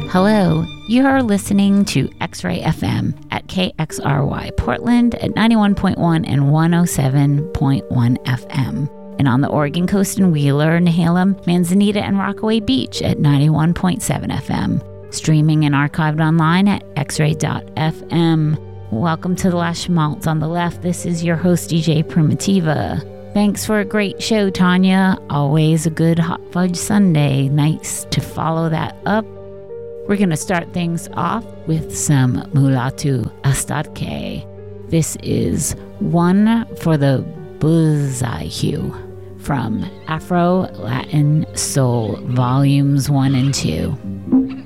Hello, you are listening to X-Ray FM at KXRY Portland at 91.1 and 107.1 FM. And on the Oregon coast in Wheeler, Nehalem, Manzanita, and Rockaway Beach at 91.7 FM. Streaming and archived online at xray.fm. Welcome to the Last Schmaltz on the left. This is your host, DJ Primitiva. Thanks for a great show, Tanya. Always a good hot fudge sundae. Nice to follow that up. We're going to start things off with some Mulatu Astadke. This is One for the Buzaihue from Afro Latin Soul Volumes 1 and 2.